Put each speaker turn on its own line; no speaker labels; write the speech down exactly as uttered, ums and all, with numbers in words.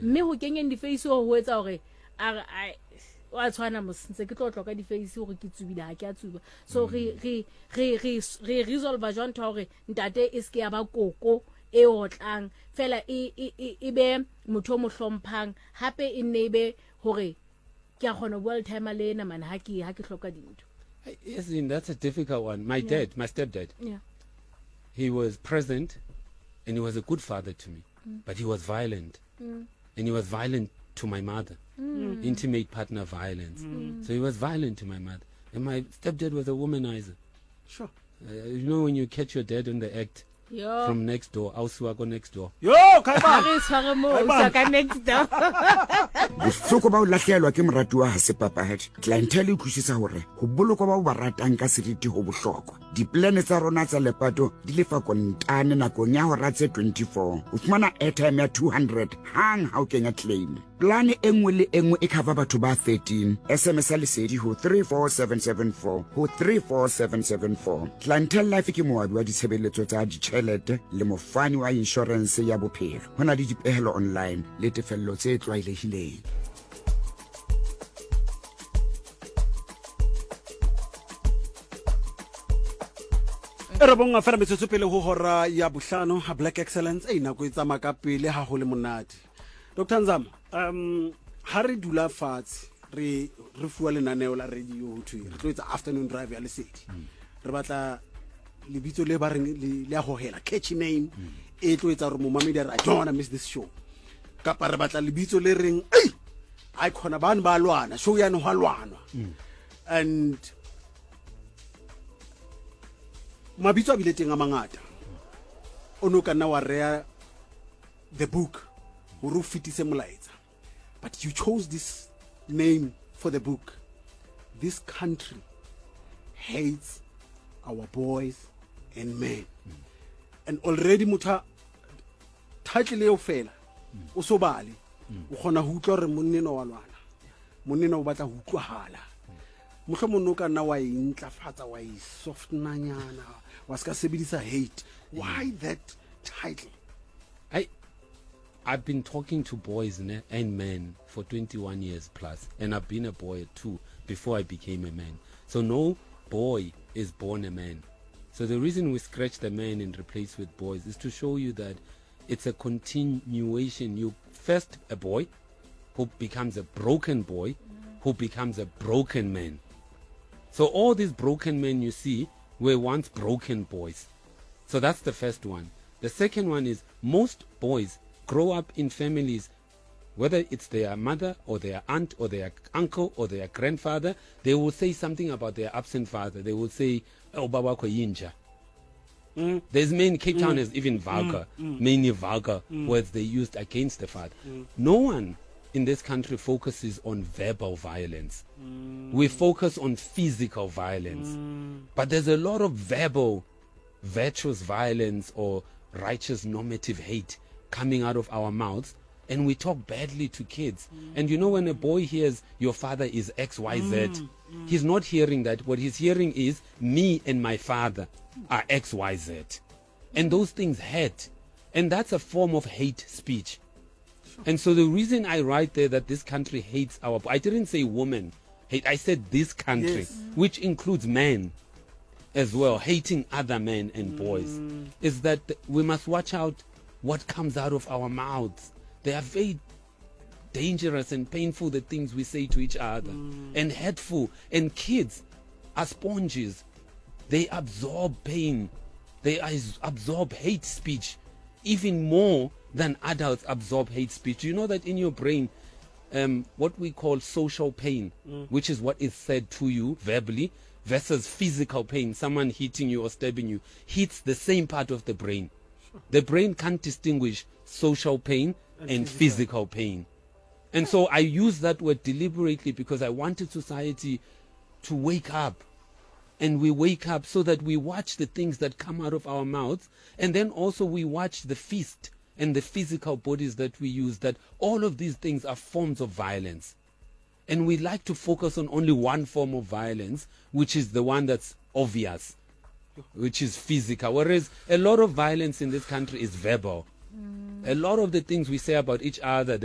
mme ho kenyeng di-face ho ho etsa hore a a wa tshwana mosentse ke tlo tloka di-face hore ke tsubile ha ke a tsuba so re re re re re resolve jwang tho hore ntate e se ya ba koko e otlang fela e e be motho mo hlomphang hape e nebe hore ke a khona bua le time le na man ha ke ha ke hloka dintho.
Yes, that's a difficult one. My yeah. dad, my stepdad,
yeah.
he was present and he was a good father to me, mm. but he was violent.
Mm.
And he was violent to my mother,
mm.
intimate partner violence.
Mm.
So he was violent to my mother. And my stepdad was a womanizer.
Sure.
Uh, you know when you catch your dad on the act,
Yo.
From next door, Ausuago next door.
Yo,
next door.
Bohloko ba o lahlehelwa ke moratuwa ha se papadi. Clientele e kushisa hore ho bolokwa ba o ba ratang ka seriti ho bohlokwa. Diplane tsa rona tsa lepato di lefa kontane nakong ya hora tse twenty-four. O fumana airtime ya two hundred hang ha o kenya claim. Plane e nngwe le e nngwe e cover batho ba thirteen. S M S a lesedi ho three four seven seven four ho three four seven seven four. Clientele Life ke moabi wa ditshebeletso tsa ditjhelete le mofani wa insurance ya bophelo. Hona le dipehelo online le tefello tse tlwaelehileng.
Re bonga fela metsotso pele ho hora ya bohlano ha Black Excellence e nako e tsamaya ka pele ha ho le monate. Doctor Nzama, um ha re dula fatshe re re fuwa lenaneo la radio ho thwe re tlo etsa afternoon drive ya lesedi. Re batla lebitso le ba reng le a hohela catchy name e tlo etsa re mo mamedi ra don't wanna miss this show. Kapa re batla lebitso le reng ei ai khona bana ba lwana show ya no halwana. And mabitso a bile teng a mangata ono ka nna wa rea the book ho ru fitise molaetsa, but you chose this name for the book. This country hates our boys and men. Mm. And already muta title le o fela o so bale o khona ho utlwa re monneno wa lwana monneno o batla ho utlwahala mohlo monno ka nna wa intlafatsa wa I soft nanyana wa ska sebedisa hate. Why that title?
I I've been talking to boys and men for twenty-one years plus, and I've been a boy too before I became a man. So no boy is born a man. So the reason we scratch the man and replace with boys is to show you that it's a continuation. You first a boy who becomes a broken boy, who becomes a broken man. So all these broken men you see were once broken boys. So that's the first one. The second one is most boys grow up in families, whether it's their mother or their aunt or their uncle or their grandfather, they will say something about their absent father. They will say, oh, Baba ko yinja. Mm. There's many, Cape Town mm. is even vulgar, mm. mainly vulgar mm. words they used against the father. Mm. No one in this country focuses on verbal violence. Mm. We focus on physical violence. Mm. But there's a lot of verbal, virtuous violence or righteous normative hate coming out of our mouths, and we talk badly to kids. Mm. And you know, when a boy hears your father is X Y Z, mm. Mm. he's not hearing that. What he's hearing is me and my father are X Y Z. And those things hurt. And that's a form of hate speech. Sure. And so the reason I write there that this country hates our, I didn't say women hate, I said this country, yes. which includes men as well, hating other men and boys, mm. is that we must watch out what comes out of our mouths. They are very dangerous and painful, the things we say to each other, mm. and hurtful. And kids are sponges. They absorb pain. They absorb hate speech even more than adults absorb hate speech. You know that in your brain, um, what we call social pain, mm. which is what is said to you verbally, versus physical pain, someone hitting you or stabbing you, hits the same part of the brain. The brain can't distinguish social pain and, and physical. physical pain. And so I use that word deliberately because I wanted society to wake up. And we wake up so that we watch the things that come out of our mouths. And then also we watch the fist and the physical bodies that we use, that all of these things are forms of violence. And we like to focus on only one form of violence, which is the one that's obvious, which is physical, whereas a lot of violence in this country is verbal. Mm. A lot of the things we say about each other